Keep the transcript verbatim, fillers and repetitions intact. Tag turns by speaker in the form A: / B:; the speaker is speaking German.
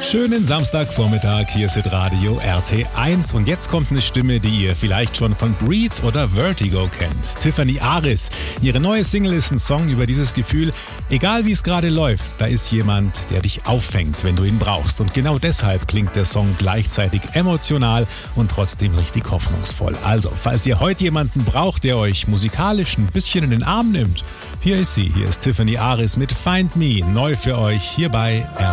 A: Schönen Samstagvormittag, hier ist Radio R T eins und jetzt kommt eine Stimme, die ihr vielleicht schon von Breathe oder Vertigo kennt. Tiffany Aris. Ihre neue Single ist ein Song über dieses Gefühl, egal wie es gerade läuft, da ist jemand, der dich auffängt, wenn du ihn brauchst. Und genau deshalb klingt der Song gleichzeitig emotional und trotzdem richtig hoffnungsvoll. Also, falls ihr heute jemanden braucht, der euch musikalisch ein bisschen in den Arm nimmt, hier ist sie, hier ist Tiffany Aris mit Find Me, neu für euch hier bei R T eins.